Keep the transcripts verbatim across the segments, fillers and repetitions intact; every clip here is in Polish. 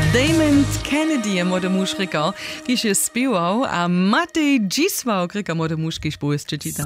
Damon Kennedy je młody muž rekao, kiž je spiewał, a Matej Dzisław reka młody muž, kiž povesti čita.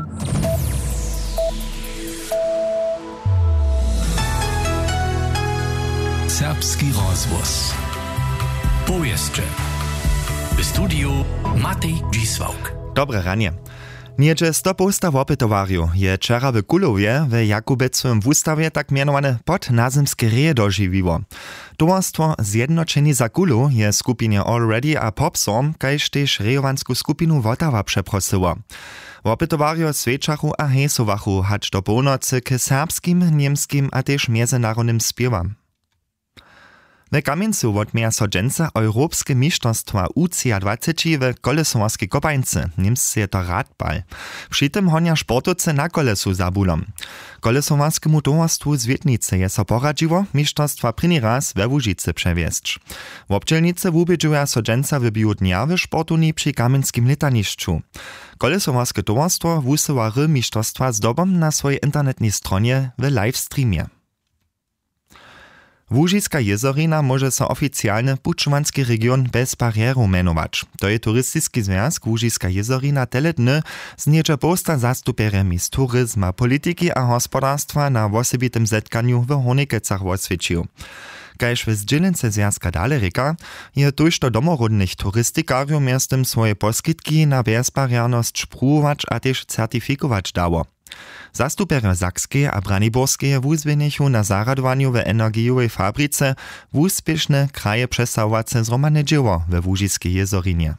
Serbski rozvoz. Powieszcze. W studiu Matej Dzisław. Dobre ranie. Niedzie sto posta wopytowariu je wczera w Kulowie w Jakubecowym wustawie tak mianowane podnazemskie reje dożywiło. Towarstwo Zjednoczeni za Kulu je skupinie Already a Popsom, kajż też rejowansku skupinu Wotawa przeprosiło. Wopytowario sweczachu a hesowachu hacz do północy k serbskim, niemskim a też międzynarodnym spiewam. W Kamieńcu odmieja so dżęca Europskie Mistrzostwa U dwadzieścia w kolesowarskiej kopańce, niemscy je to radbal. Przy tym honia sportowcy na kolesu za bulom. Kolesowarskiemu towarstwu z Wiednicy je so poradziło mistrzostwa pryni raz we Łużycy przewieźć. W obdzielnicy wubiedziła so dżęca wybił dnia w sportuni przy kamieńskim letaniszczu. Kolesowarskie towarstwo wusyła ry mistrzostwa z dobom na swojej internetnej stronie w livestreamie. Łużyska jezorina może so oficjalnie Puczmanski region bez barieru menować. To je turystyczny związek Łużyska jezorina tele dny z niecze posta zastupierami z turyzma, polityki a gospodarstwa na osobitym zetkaniu w Honikecach oswiecił. Kajż w zdzielence związka dalej reka, je tuż do domorodnych turystykariów miastem swoje poskitki na bezbarierność spróbować a też certyfikować dało. Zastupere Sakskie a Braniborskie wuzwienichu na zaradowaniu w energiowej fabryce wuspieszne kraje przesahowace zromane dzieło we Łużyskiej jezorinie.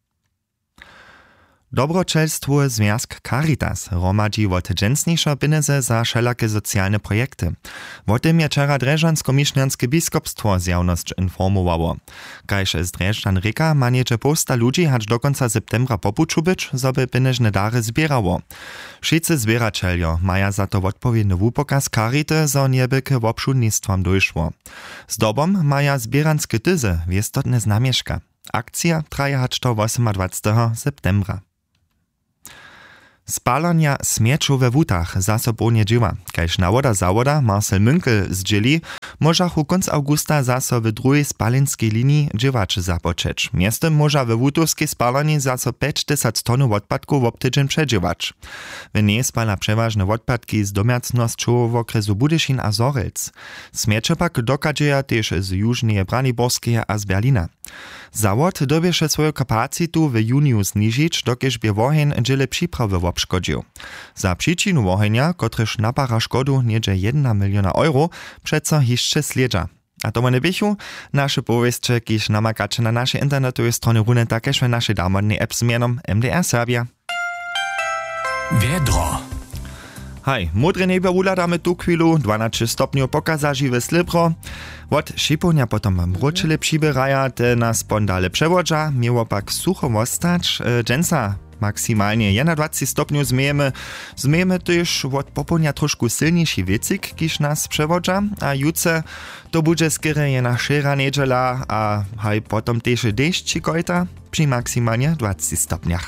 Dobročelstwo Związk Caritas romadzi wot dżęsniejsze pieniądze za wszelakie socjalne projekty. O tym je wczera Dreżansko-Misznianskie biskupstwo zjawność informowało. Kajż z Dreżan reka ma niecze posta ludzi hacz do końca septembra popuczu być, zoby pieniężne dary zbierało. Wszyscy zbieračeljo maja za to odpowiedny wupokaz Carity, zo nieby k obszudnictwom dojszło. Z dobom maja zbieranskie tyzy wiestotne znamieszka. Akcja traja hacz do dwudziestego ósmego septembra. Spalania śmieczu we wutach zasob nie dzieła. Kajż nawoda zawoda Marcel Münkel zdzieli, możachu konc augusta zaso w drugiej spalinskiej linii dziewaczy zapoczeć. Miestem może we wutowskiej spalani zaso pięćdziesiąt tonów odpadków w tydzień przedziewać. W niej spala przeważne odpadki z domiacnością w okresu Budyszin a Zorelc. Śmiecie pak dokadzieja też z jużnej Braniborskie a z Berlina. Zawod dobiesze swoją kapacitu w juniu zniżyć, dokież by wohen dziele przyprawy obszkodził. Za przyczinu wohenia, kotryż napara szkodu niedzie jedna miliona euro, przeco jeszcze sledza. A to nie bychu, nasze powieście, kiż namakacze na naszej internetowej stronie runy takeż w naszej darmodnej app z mianom M D R Serbia. Wiedro. Hej, modre niebo uladamy tu chwilu, dwanaście stopniów pokaza żywe slibro. Od šiponia potom mročile přiberaja, te nas pondale przewodza, miało pak sucho ostać, dżęca maksymalnie dwadzieścia stopniów zmejemy. Zmejemy też od popołnia troszkę silniejszy wiecik, kiż nas przewodza, a jutce to będzie skiery jena szera niedziela, a haj potom też deszcz kojta przy maksymalnie dwudziestu stopniach.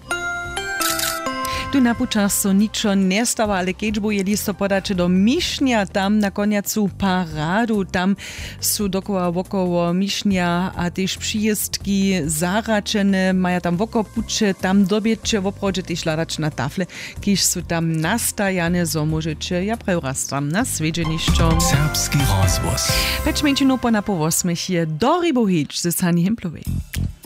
Tu na počasu ničo ne stava, ale keď bo jeli so podače do Mišnia, tam na konjacu paradu, tam su dokoła wokoło Mišnia a też przyjezdki zaračene, maja tam woko puče, tam dobieče woprodzie też ladać na tafle, kiż su tam nastajane, so możecie ja preuraz tam na svedženiščo. Serbski rozvoz. Peć menšinu po na po osmech je Dori Bohič ze Sani Himplowej.